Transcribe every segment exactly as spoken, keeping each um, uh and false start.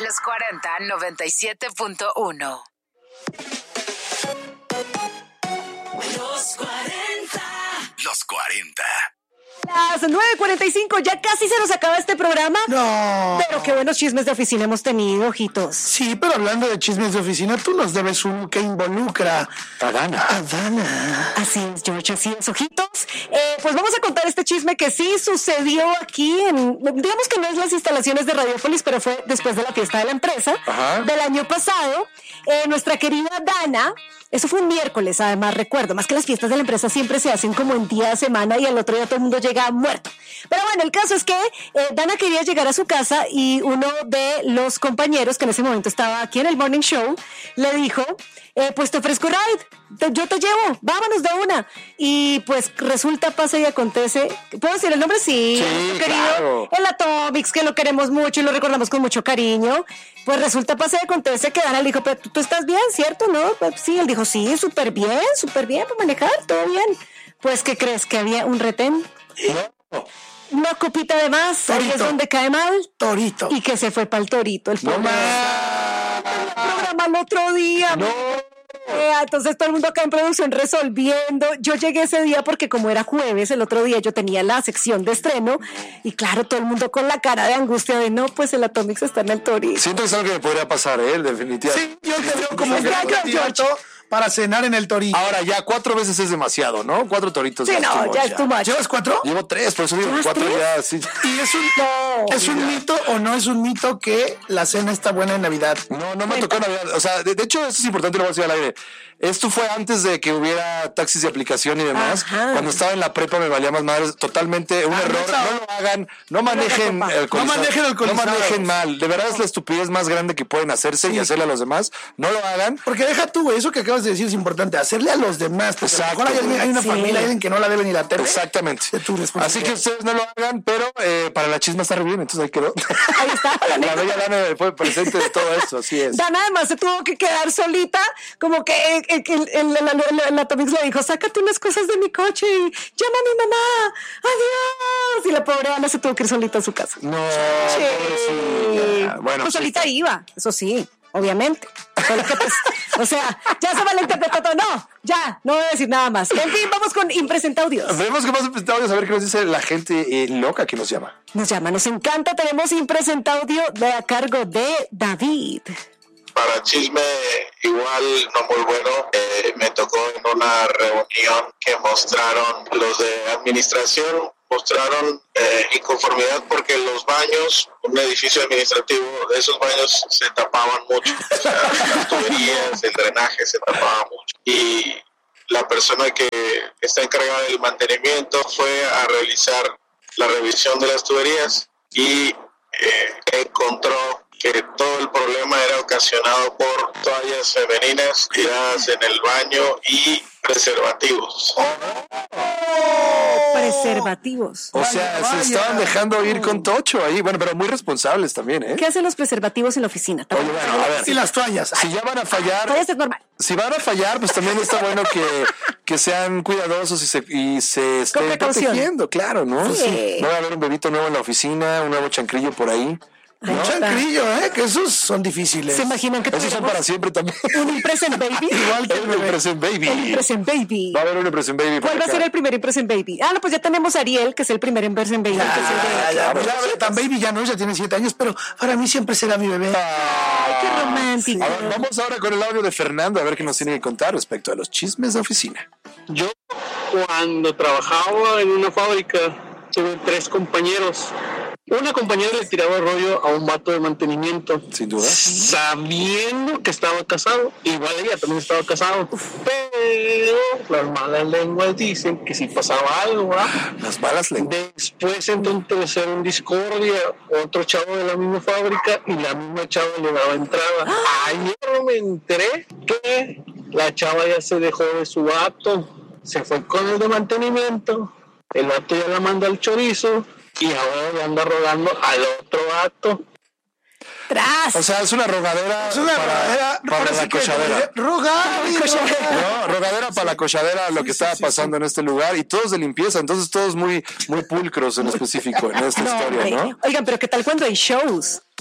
Los cuarenta, noventa y siete punto uno. Los cuarenta. Los cuarenta. Las nueve cuarenta y cinco, ya casi se nos acaba este programa. No. Pero qué buenos chismes de oficina hemos tenido, ojitos. Sí, pero hablando de chismes de oficina, tú nos debes uno que involucra a Dana. A Dana. Así es, George, así es, ojitos. Eh, pues vamos a contar este chisme que sí sucedió aquí en, digamos que no es las instalaciones de Radiopolis, pero fue después de la fiesta de la empresa. Ajá. Del año pasado. Eh, nuestra querida Dana, eso fue un miércoles, además recuerdo, más que las fiestas de la empresa siempre se hacen como en día de semana y al otro día todo el mundo llega muerto. Pero bueno, el caso es que eh, Dana quería llegar a su casa y uno de los compañeros que en ese momento estaba aquí en el Morning Show le dijo, eh, pues te ofrezco ride, te, yo te llevo, vámonos de una. Y pues resulta, pasa y acontece, ¿puedo decir el nombre? Sí, sí, querido, claro. el Atomics, que lo queremos mucho y lo recordamos con mucho cariño. Pues resulta, pasa y acontece que Dana le dijo, pero tú, tú estás bien, ¿cierto? ¿No? Pues sí, él dijo, sí, súper bien, súper bien para manejar, todo bien. Pues, ¿qué crees? ¿Que había un retén? No. Una copita de más, ahí es donde cae mal. Torito. Y que se fue para el torito, el No pobre. más. Programa el otro día. No. Eh, entonces todo el mundo acá en producción resolviendo. Yo llegué ese día porque como era jueves, el otro día yo tenía la sección de estreno y claro, todo el mundo con la cara de angustia de no, pues el Atomics está en el torito. Siento que es algo que me podría pasar, ¿eh? Definitivamente. Sí, yo te veo como un Ya, gran ya, candidato para cenar en el torito. Ahora ya cuatro veces es demasiado, ¿no? Cuatro toritos. Sí, ya es too no, much, ya es too much. ¿Llevas cuatro? Llevo tres, por eso digo ¿Llevas cuatro tres? ya, sí. ¿Y es un, No. es un mito o no es un mito que la cena está buena en Navidad? No, no me tocó Navidad. O sea, de, de hecho, esto es importante, lo voy a decir al aire. Esto fue antes de que hubiera taxis de aplicación y demás. Ajá. Cuando estaba en la prepa me valía más madres. Totalmente un Ah, error. no, No lo hagan. No manejen compa. alcoholizados. No manejen alcoholizados. No manejen mal. De verdad es la estupidez más grande que pueden hacerse y hacerle a los demás. No lo hagan. Porque deja tú, güey, eso que acabas de decir es importante, hacerle a los demás. Porque Exacto, a lo mejor hay, alguien- hay una sí. familia, alguien que no la debe ni la tele. Exactamente. De tu responsabilidad. Así que ustedes no lo hagan, pero eh, para la chisma está re bien. Entonces ahí quedó. Ahí está. La bella Dana fue presente de todo esto. Así es. Dana además se tuvo que quedar solita, como que eh, eh, que el, el, el, el, el Atomics le dijo, sácate unas cosas de mi coche y llama a mi mamá, adiós. Y la pobre Dana se tuvo que ir solita a su casa. No, Sí. pobrecita. Bueno, Pues sí solita está. iba, eso sí, obviamente. Solo que, pues, o sea, ya se malinterpretó todo. No, ya, no voy a decir nada más. En fin, vamos con Impresentaudios. Vemos que más presentaudios a ver qué nos dice la gente eh, loca que nos llama. Nos llama, nos encanta. Tenemos Impresentaudio de a cargo de David. Para chisme igual no muy bueno, eh, me tocó en una reunión que mostraron los de administración, mostraron eh, inconformidad porque los baños, un edificio administrativo, de esos baños se tapaban mucho, o sea, las tuberías, el drenaje se tapaba mucho. Y la persona que está encargada del mantenimiento fue a realizar la revisión de las tuberías y eh, encontró que todo el problema era ocasionado por toallas femeninas tiradas en el baño y preservativos. Preservativos. O Vaya, sea, vaya. se estaban dejando ir con Tocho ahí. Bueno, pero muy responsables también, ¿eh? ¿Qué hacen los preservativos en la oficina? Oye, bueno, a ver. Y las toallas. Si ya van a fallar, Todavía es normal. si van a fallar, pues también está bueno que, que sean cuidadosos y se, y se estén precaución. protegiendo, claro, ¿no? Sí. No va a haber un bebito nuevo en la oficina, un nuevo chancrillo por ahí. Ahí Un está. chancrillo, ¿eh? Que esos son difíciles. ¿Se imaginan que Esos son tuviéramos para siempre también. un Impresent Baby? Igual que el El bebé. Impression Baby. El Impresent Baby. Va a haber un Impression Baby. por ¿Cuál va a acá. ser el primer Impresent Baby? Ah, no, pues ya tenemos a Ariel, que es el primer Impresent Baby. que es el de- Ya, ya, pues ya, tan baby ya no, ya tiene siete años, pero para mí siempre será mi bebé. Ay, qué romántico. A ver, vamos ahora con el audio de Fernando a ver qué nos tiene que contar respecto a los chismes de oficina. Yo, cuando trabajaba en una fábrica, tuve tres compañeros. Una compañera le tiraba rollo a un vato de mantenimiento, Sin duda. sabiendo que estaba casado. Igual ella también estaba casado. Pero las malas lenguas dicen que si pasaba algo, ¿verdad? Las balas le... Después entonces en discordia, otro chavo de la misma fábrica y la misma chava le daba entrada. Ayer me enteré que la chava ya se dejó de su vato, se fue con el de mantenimiento, el vato ya la manda al chorizo y ahora le anda rogando al otro vato. Tras. O sea, es una rogadera Es una para, rogadera, para ahora la sí que- cochadera. Rogar y rogar. No, rogadera para la cochadera, lo que estaba pasando en este lugar y todos de limpieza, entonces todos muy, muy pulcros en específico en esta No, historia, hombre. ¿no? Oigan, pero ¿qué tal cuando hay shows?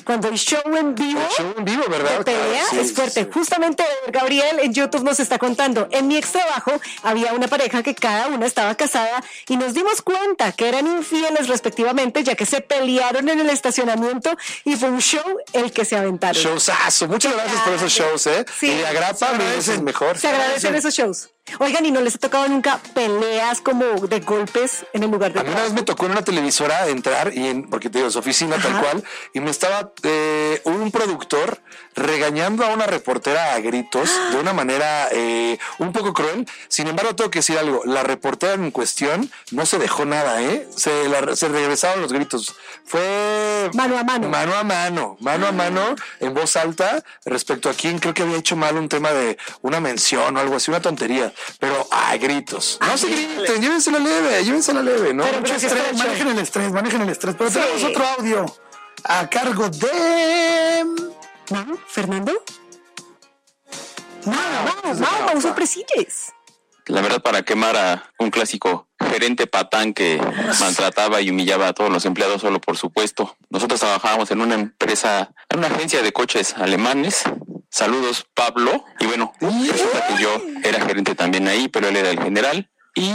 Cuando hay show en vivo, El show en vivo, ¿verdad? de pelea, Claro, sí, es fuerte. sí. Justamente Gabriel en YouTube nos está contando, en mi ex trabajo había una pareja que cada una estaba casada y nos dimos cuenta que eran infieles respectivamente, ya que se pelearon en el estacionamiento y fue un show el que se aventaron. Showzazo. Muchas gracias por esos shows, ¿eh? Sí. Y agrapa, mil veces mejor. Se agradecen esos shows. Oigan, ¿y no les ha tocado nunca peleas como de golpes en el lugar de A mí una vez me tocó en una televisora entrar y en, porque te digo, su oficina tal Ajá. cual, y me estaba eh, un productor regañando a una reportera a gritos de una manera eh, un poco cruel. Sin embargo, tengo que decir algo, la reportera en cuestión no se dejó nada, ¿eh? Se, la, se regresaron los gritos. Fue Mano a mano. Mano a mano, mano a mano, en voz alta, respecto a quien creo que había hecho mal un tema de una mención o algo así, una tontería. Pero, ay, gritos. No se griten, llévensela leve, llévensela leve, ¿no? Pero, Mucho pero sí estrés, está manejen el estrés, manejen el estrés. Pero Sí. tenemos otro audio a cargo de... ¿No? ¿Fernando? No, No, no, vamos sorpresillas. La verdad, para quemar a un clásico gerente patán que maltrataba y humillaba a todos los empleados solo por su puesto. Nosotros trabajábamos en una empresa, en una agencia de coches alemanes. Saludos, Pablo. Y bueno, resulta que yo era gerente también ahí, pero él era el general. Y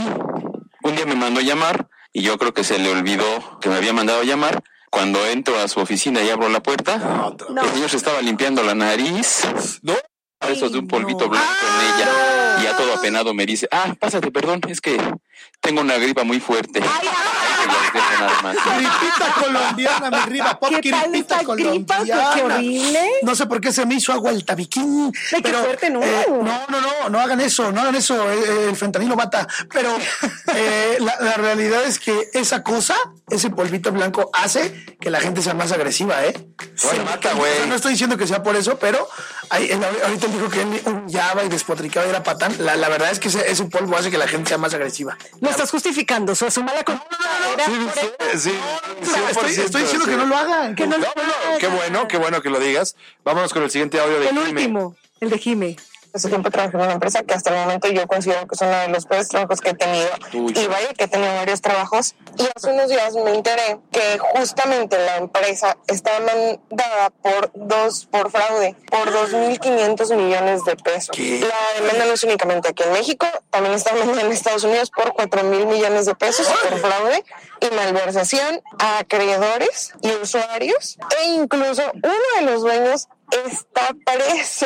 un día me mandó a llamar y yo creo que se le olvidó que me había mandado a llamar. Cuando entro a su oficina y abro la puerta, No. el señor se estaba limpiando la nariz. No. Besos de un polvito no. blanco en ella. Y ya todo apenado me dice, ah, pásate, perdón, es que tengo una gripa muy fuerte. Ay, Que las dejo nada más. Gripita colombiana, mi riba, pop, ¿Qué tal gripita esta gripa? colombiana. Qué horrible. No sé por qué se me hizo agua el tabiquín. Ay, qué fuerte, no. eh, no, no, no, no hagan eso, no hagan eso. eh, el fentanilo mata. Pero eh, la, la realidad es que esa cosa, ese polvito blanco, hace que la gente sea más agresiva, ¿eh? Ay, mata, güey. O sea, no estoy diciendo que sea por eso, pero ahí, él, ahorita él dijo que él humillaba y despotricaba y era patán. La, la verdad es que ese, ese polvo hace que la gente sea más agresiva. Lo estás justificando, su su mala conducta era Sí, por sí, sí, Estoy, cien por ciento, estoy diciendo sí. que no lo hagan. Que no No, lo no, no, hagan. qué bueno, qué bueno que lo digas. Vámonos con el siguiente audio de El Jime. último, el de Jime. Hace tiempo trabajé en una empresa que hasta el momento yo considero que es uno de los peores trabajos que he tenido. Uy. Y vaya que he tenido varios trabajos. Y hace unos días me enteré que justamente la empresa está mandada por dos, por fraude, por dos mil quinientos millones de pesos. ¿Qué? La demanda no es únicamente aquí en México, también está demandada en Estados Unidos por cuatro mil millones de pesos por fraude y malversación a acreedores y usuarios. E incluso uno de los dueños está preso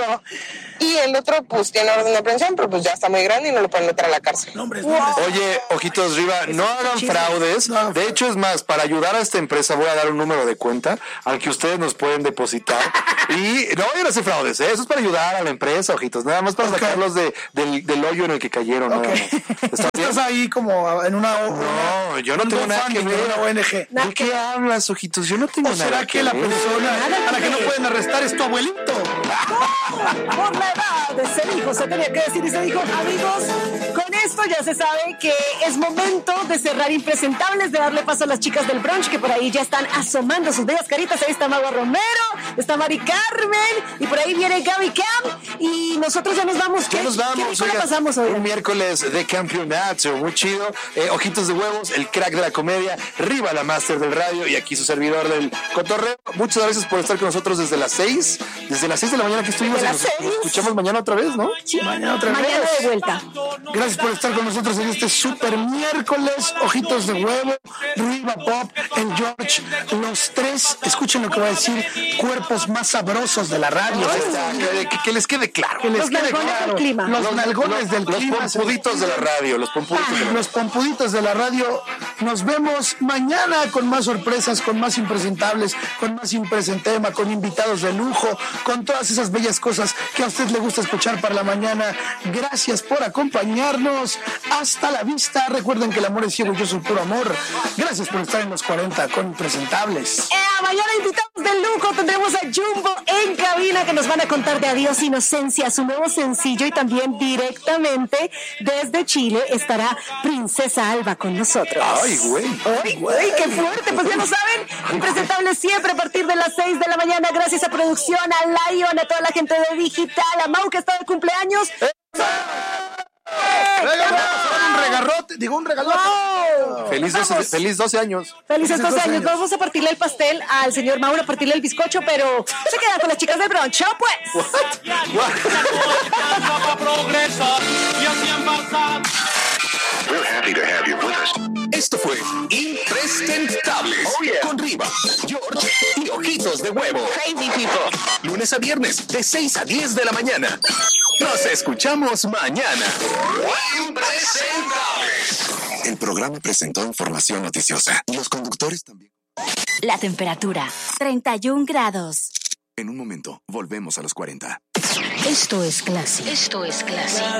y el otro pues tiene orden de aprehensión, pero pues ya está muy grande y no lo pueden meter a la cárcel. Nombres, nombres. Oye, ojitos arriba, no hagan fraudes. De hecho, es más, para ayudar a esta empresa voy a dar un número de cuenta al que ustedes nos pueden depositar. Y no vayan a hacer fraudes, ¿eh? Eso es para ayudar a la empresa, ojitos. Nada más para Ok. sacarlos de, del, del hoyo en el que cayeron. nada Ok. más. ¿Está bien? Estás ahí como en una... No, yo no tengo nada que ver. Una O N G. ¿De qué hablas, ojitos? Yo no tengo ¿O nada será que la ver. persona a la que no pueden arrestar es tu abuelito? Por la edad de ser hijo, se tenía que decir y se dijo, amigos, con esto ya se sabe que es momento de cerrar Impresentables, de darle paso a las chicas del brunch que por ahí ya están asomando sus bellas caritas. Ahí está Magua Romero, está Mari Carmen y por ahí viene Gaby Cam y nosotros ya nos vamos. Ya ¿Qué- nos ¿Qué vamos. rico la oigan, pasamos hoy? un miércoles de campeonato, muy chido. Eh, ojitos de huevos, el crack de la comedia, Riva la máster del radio y aquí su servidor del cotorreo. Muchas gracias por estar con nosotros desde las seis, desde las seis de la mañana que estuvimos. Desde y las nos, seis. nos escuchamos mañana otra vez, ¿no? Sí, Mañana otra mañana vez. de vuelta. Gracias por estar con nosotros en este super miércoles. Ojitos de huevo, Riva Pop, el George, los tres, escuchen lo que voy a decir, cuerpos más sabrosos de la radio. Ahí está, que, que- que les quede claro. Que les Los quede nalgones claro. del clima. Los nalgones del Los clima. pompuditos de la radio, los pompuditos de la radio. Los pompuditos de la radio. Nos vemos mañana con más sorpresas, con más impresentables, con más impresentema, con invitados de lujo, con todas esas bellas cosas que a usted le gusta escuchar para la mañana. Gracias por acompañarnos. Hasta la vista. Recuerden que el amor es ciego y yo soy puro amor. Gracias por estar en los cuarenta con Impresentables. Eh, mañana invitados de lujo tendremos a Jumbo en cabina que nos van a contar de Adiós Inocencia, su nuevo sencillo, y también directamente desde Chile estará Princesa Alba con nosotros. Ay, güey. ¡Ay, güey! ¡Qué fuerte! Pues ya lo saben, Impresentables siempre a partir de las seis de la mañana. Gracias a producción, a Lion, a toda la gente de Digital, a Mau que está de cumpleaños. Un regarrote, digo un regalote. ¡Wow! Feliz doce, feliz doce años. Felices doce años. años. Vamos a partirle el pastel al señor Mauro, a partirle el bizcocho, pero se queda con las chicas del brunch. ¡Chao, pues! We're happy to have you with us. Esto fue Impresentables oh, yeah. con Riva, George y Ojitos de Huevo. Crazy people. Lunes a viernes de seis a diez de la mañana. Nos escuchamos mañana. Impresentables. El programa presentó información noticiosa y los conductores también. La temperatura, treinta y un grados. En un momento, volvemos a los cuarenta. Esto es Classic. Esto es Classic.